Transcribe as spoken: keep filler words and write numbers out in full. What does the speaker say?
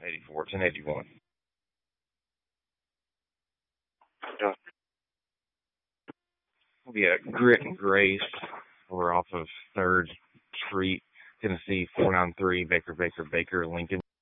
eighty-four, ten eighty-one. Yeah. Yeah, Grit and Grace. We're off of third Street, Tennessee, four nine three, Baker, Baker, Baker, Lincoln.